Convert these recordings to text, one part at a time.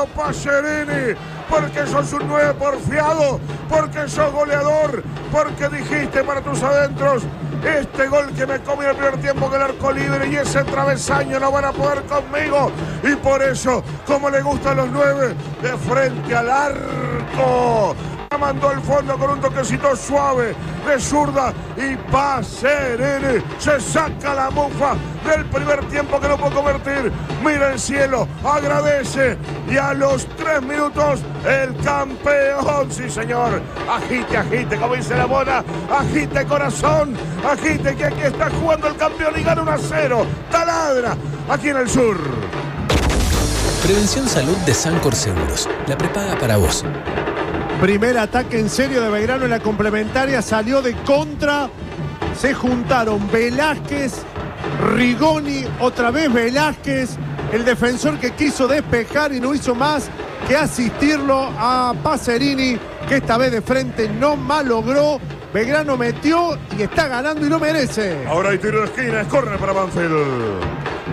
Pacerini, porque sos un 9 porfiado, porque sos goleador, porque dijiste para tus adentros: este gol que me comí el primer tiempo que el arco libre y ese travesaño no van a poder conmigo. Y por eso, como le gustan los 9, de frente al arco. Mandó al fondo con un toquecito suave de zurda y Pacerini se saca la mufa del primer tiempo que no pudo convertir. Mira el cielo, agradece y a los 3 minutos el campeón, sí señor. Agite, agite, como dice la mona, agite corazón, agite que aquí está jugando el campeón y gana 1-0. Taladra, aquí en el sur. Prevención Salud de Sancor Seguros, la prepaga para vos. Primer ataque en serio de Belgrano en la complementaria, salió de contra, se juntaron Velázquez, Rigoni, otra vez Velázquez, el defensor que quiso despejar y no hizo más que asistirlo a Pacerini, que esta vez de frente no malogró. Belgrano metió y está ganando y lo merece. Ahora hay tiro de esquina, es córner para Banfield.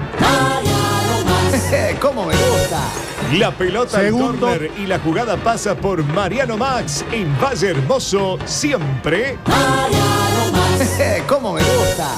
¡Cómo me gusta! La pelota al córner y la jugada pasa por Mariano Max en Valle Hermoso, siempre. ¡Mariano Max! ¡Cómo me gusta!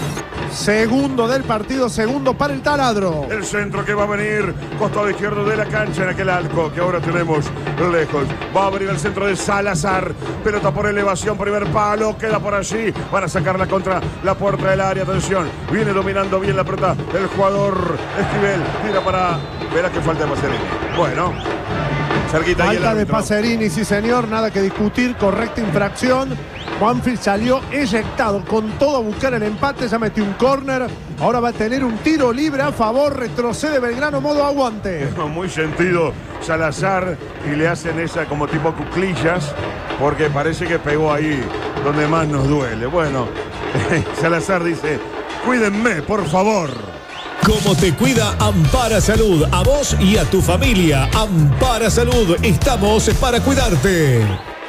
Segundo del partido, segundo para el Taladro. El centro que va a venir, costado izquierdo de la cancha en aquel arco que ahora tenemos lejos. Va a venir el centro de Salazar. Pelota por elevación, primer palo, queda por allí. Van a sacarla contra la puerta del área. Atención, viene dominando bien la pelota el jugador Esquivel. Tira para verá que falta de Pacerini. Bueno, cerquita. Falta de Pacerini, sí señor, nada que discutir, correcta infracción. Banfield salió eyectado con todo a buscar el empate, ya metió un córner, ahora va a tener un tiro libre a favor, retrocede Belgrano modo aguante. Muy sentido Salazar y le hacen esa como tipo cuclillas porque parece que pegó ahí donde más nos duele. Bueno, Salazar dice: cuídenme, por favor. Como te cuida Ampara Salud, a vos y a tu familia. Ampara Salud, estamos para cuidarte.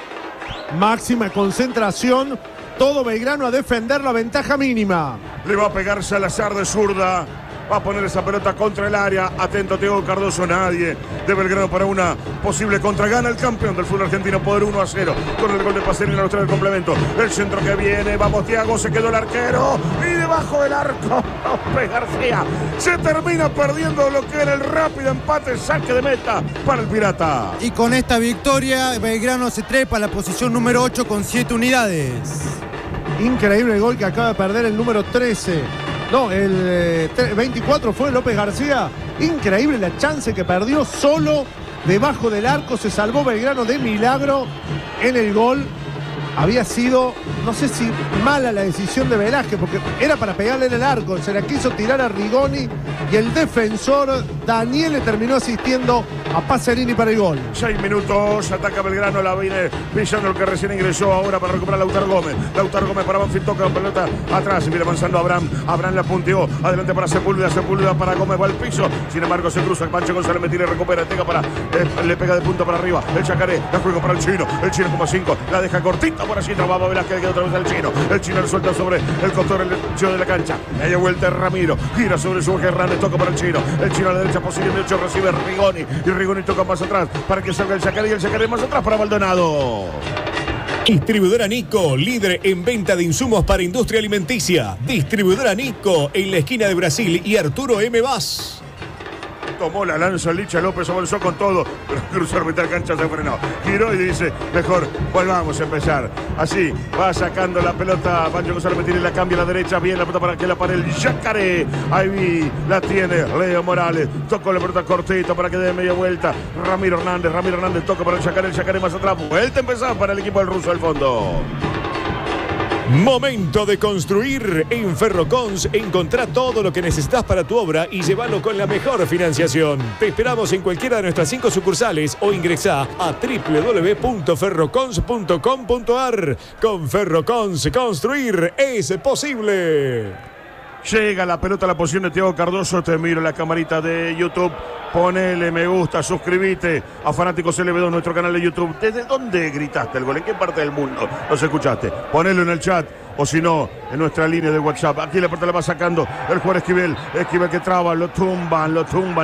Máxima concentración, todo Belgrano a defender la ventaja mínima. Le va a pegar Salazar de zurda. Va a poner esa pelota contra el área. Atento Thiago Cardoso, nadie de Belgrano para una posible contra. Gana el campeón del fútbol argentino por 1-0 con el gol de Pacerini en la del complemento. El centro que viene, vamos Thiago, se quedó el arquero y debajo del arco López García. Se termina perdiendo lo que era el rápido empate, saque de meta para el Pirata. Y con esta victoria Belgrano se trepa a la posición número 8 con 7 unidades. Increíble el gol que acaba de perder el número 13. No, el 24 fue López García. Increíble la chance que perdió solo debajo del arco. Se salvó Belgrano de milagro en el gol. Había sido, no sé si mala la decisión de Velázquez, porque era para pegarle en el arco. Se la quiso tirar a Rigoni y el defensor Daniel le terminó asistiendo a Pacerini para el gol. 6 minutos, ataca Belgrano, la viene Villano, el que recién ingresó ahora para recuperar a Lautaro Gómez. Lautaro Gómez para Banfield, toca la pelota atrás, viene avanzando Abraham. Abraham la punteó, adelante para Sepúlveda, Sepúlveda para Gómez, va al piso. Sin embargo se cruza, el Pancho González me tira y recupera, le pega de punta para arriba. El Chacaré, la juega para el Chino como 5, la deja cortita por allí, trababa Velázquez, que otra vez el Chino le suelta sobre el costado derecho de la cancha. Media vuelta Ramiro, gira sobre su Hernández, toca para el Chino a la derecha, posiblemente recibe Rigoni, y Rigoni toca más atrás para que salga el Chacaré, y el Chacaré más atrás para Maldonado. Distribuidora Nico, líder en venta de insumos para industria alimenticia. Distribuidora Nico, en la esquina de Brasil y Arturo M. Vaz. Tomó la lanza Licha López, avanzó con todo, pero cruzó mitad cancha, se frenó. Giró y dice: mejor volvamos a empezar. Así va sacando la pelota. Pancho González Metini la cambia a la derecha. Bien la pelota para que la pare el Yacaré. Ahí la tiene Leo Morales. Tocó la pelota cortita para que dé media vuelta. Ramiro Hernández toca para el Yacaré más atrás. Vuelta empezada para el equipo del ruso al fondo. Momento de construir. En Ferrocons encontrá todo lo que necesitas para tu obra y llévalo con la mejor financiación. Te esperamos en cualquiera de nuestras 5 sucursales o ingresá a www.ferrocons.com.ar. Con Ferrocons, construir es posible. Llega la pelota a la posición de Thiago Cardoso. Te miro la camarita de YouTube. Ponele me gusta, suscríbete a Fanáticos LB2, nuestro canal de YouTube. ¿Desde dónde gritaste el gol? ¿En qué parte del mundo nos escuchaste? Ponelo en el chat. O si no, en nuestra línea de WhatsApp. Aquí la pelota la va sacando el jugador Esquivel. Esquivel que traba, lo tumban.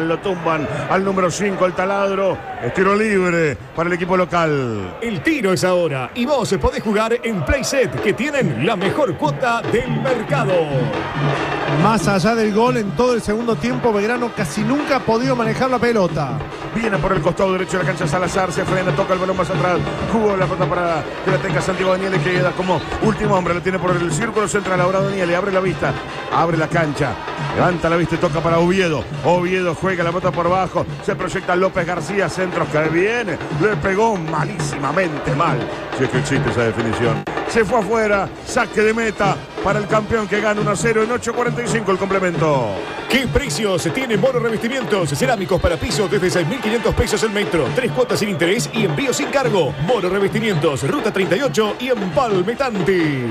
Al número 5, el taladro. Es tiro libre para el equipo local. El tiro es ahora y vos podés jugar en Playset, que tienen la mejor cuota del mercado. Más allá del gol, en todo el segundo tiempo, Belgrano casi nunca ha podido manejar la pelota. Viene por el costado derecho de la cancha Salazar, se frena, toca el balón más atrás. Jugó la pelota para que la tenga Santiago Daniele, que queda como último hombre. La tiene por el círculo central. Ahora Daniele abre la vista, abre la cancha, levanta la vista y toca para Oviedo. Oviedo juega la pelota por abajo. Se proyecta López García, centros que viene. Le pegó malísimamente mal. Si es que existe esa definición. Se fue afuera, saque de meta para el campeón que gana 1-0 en 8.45 el complemento. ¿Qué precios tiene Moro Revestimientos? Cerámicos para piso desde 6.500 pesos el metro. 3 cuotas sin interés y envío sin cargo. Moro Revestimientos, Ruta 38 y Empalme Tanti.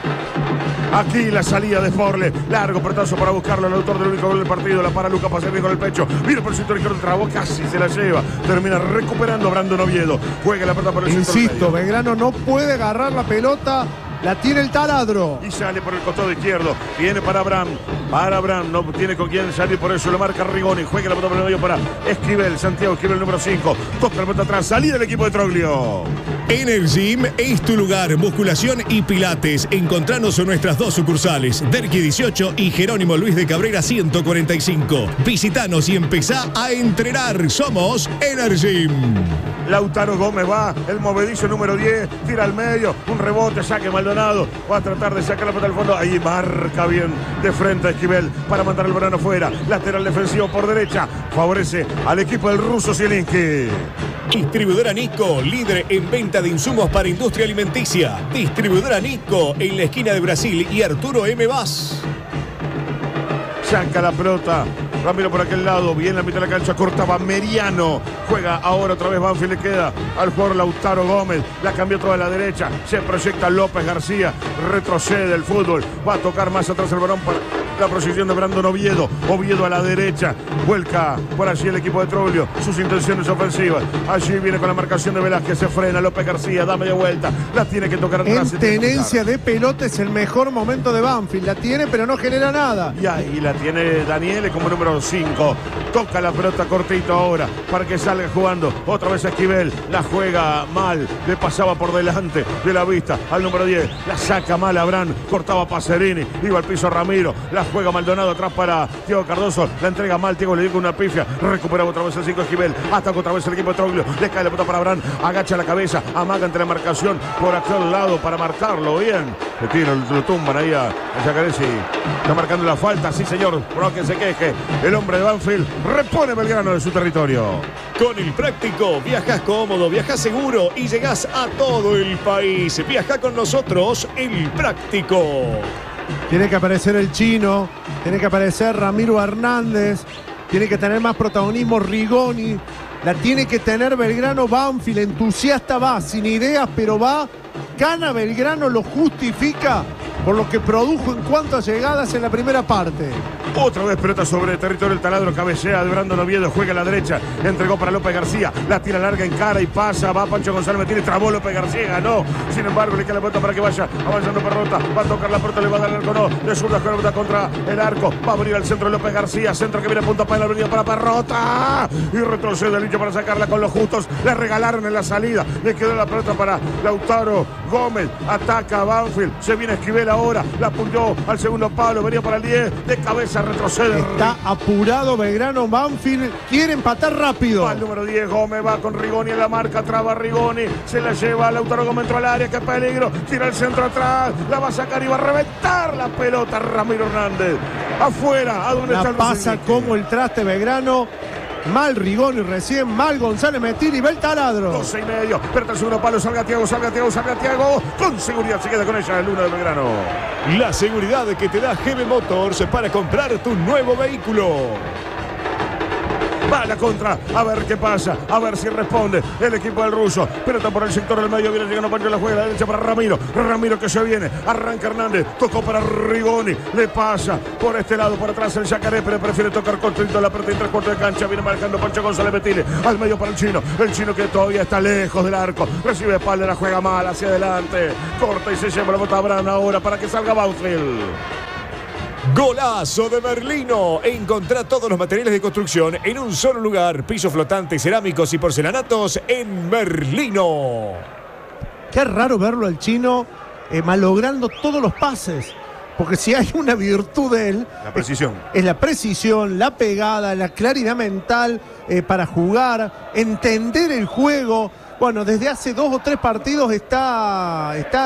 Aquí la salida de Forle. Largo pelotazo para buscarlo. El autor del único gol del partido. La para Luca Pacerni con el pecho. Mira por el sector izquierdo. Trabó. Casi se la lleva. Termina recuperando Brandon Oviedo. Juega la pelota por el sector Insisto, medio. Belgrano no puede agarrar la pelota. La tiene el taladro. Y sale por el costado izquierdo. Viene para Abraham. Para Abraham. No tiene con quién salir. Por eso lo marca Rigoni. Juega la pelota por el medio para Esquivel. Santiago Esquivel, número 5. Toca la pelota atrás. Salida del equipo de Troglio. Energym es tu lugar, musculación y pilates. Encontranos en nuestras 2 sucursales, Derqui 18 y Jerónimo Luis de Cabrera 145. Visitanos y empezá a entrenar. Somos Energym. Lautaro Gómez va, el movedizo número 10, tira al medio, un rebote, saque Maldonado, va a tratar de sacar la pelota al fondo, ahí marca bien de frente a Esquivel para mandar el verano fuera, lateral defensivo por derecha, favorece al equipo del ruso Zielinski. Distribuidora Nisco, líder en venta de insumos para industria alimenticia. Distribuidora Nisco en la esquina de Brasil y Arturo M. Vaz. Saca la pelota. Ramiro por aquel lado, bien la mitad de la cancha, cortaba Meriano. Juega ahora otra vez Banfield, le queda al jugador Lautaro Gómez. La cambió toda a la derecha, se proyecta López García. Retrocede el fútbol, va a tocar más atrás el balón para la proyección de Brandon Oviedo. Oviedo a la derecha, vuelca por allí el equipo de Troglio. Sus intenciones ofensivas. Allí viene con la marcación de Velázquez, se frena López García, da media vuelta. La tiene que tocar atrás. En tenencia de pelota es el mejor momento de Banfield. La tiene, pero no genera nada. Y ahí la tiene Daniele como número 5. Toca la pelota cortito ahora para que salga jugando. Otra vez Esquivel. La juega mal. Le pasaba por delante de la vista al número 10. La saca mal Abraham. Cortaba Pacerini. Iba al piso Ramiro. La juega Maldonado atrás para Diego Cardoso. La entrega mal. Diego le dio una pifia. Recupera otra vez el 5 Esquivel. Ataca otra vez el equipo de Troglio. Le cae la pelota para Abraham. Agacha la cabeza. Amaga entre la marcación por aquel lado para marcarlo. Bien. Le tira, lo tumban ahí a Yacaresi. Está marcando la falta. Sí, señor. Por que se queje. El hombre de Banfield repone Belgrano de su territorio. Con el Práctico, viajas cómodo, viajas seguro y llegás a todo el país. Viaja con nosotros, el Práctico. Tiene que aparecer el Chino, tiene que aparecer Ramiro Hernández, tiene que tener más protagonismo Rigoni, la tiene que tener Belgrano. Banfield, entusiasta va, sin ideas, pero va. Gana Belgrano, lo justifica por lo que produjo en cuanto a llegadas en la primera parte. Otra vez pelota sobre el territorio del taladro, cabecea de Brandon Oviedo, juega a la derecha, entregó para López García, la tira larga en cara y pasa, va Pancho González Martínez, trabó López García, ganó, sin embargo le queda la pelota para que vaya avanzando Perrota, va a tocar la pelota, le va a dar el arco, no, de zurda con la pelota contra el arco, va a abrir al centro López García, centro que viene a punta para la avenida para Perrota, y retrocede el hincha para sacarla con los justos, le regalaron en la salida, le quedó la pelota para Lautaro Gómez, ataca a Banfield, se viene Esquivel ahora, la apuntó al segundo palo, venía para el 10, de cabeza retrocede. Está apurado Belgrano. Banfield quiere empatar rápido. Va el número 10, Gómez va con Rigoni en la marca, traba Rigoni, se la lleva a Lautaro Gómez, entró al área, qué peligro, tira el centro atrás, la va a sacar y va a reventar la pelota Ramiro Hernández. Afuera, ¿a dónde está La el pasa Rosellini? como el traste Belgrano. Mal Rigoni recién, mal González Metir y ve el taladro. 12 y medio, pero el segundo palo, salga Tiago, con seguridad se queda con ella el 1 de Belgrano. La seguridad que te da GB Motors para comprar tu nuevo vehículo. Va a la contra, a ver qué pasa, a ver si responde el equipo del ruso. Pelota por el sector del medio, viene llegando Pancho, la juega a la derecha para Ramiro. Ramiro que se viene, arranca Hernández, tocó para Rigoni, le pasa por este lado, por atrás el Yacaré, pero prefiere tocar cortito la pelota en 3/4 de cancha. Viene marcando Pancho González Betile, al medio para el chino que todavía está lejos del arco. Recibe espalda, la juega mal hacia adelante, corta y se lleva la bota a Bran ahora para que salga Bautfield. Golazo de Merlino. Encontrá todos los materiales de construcción en un solo lugar. Pisos flotantes, cerámicos y porcelanatos en Merlino. Qué raro verlo al chino malogrando todos los pases. Porque si hay una virtud de él, La precisión. Es la precisión, la pegada, la claridad mental para jugar, entender el juego. Bueno, desde hace 2 o 3 partidos está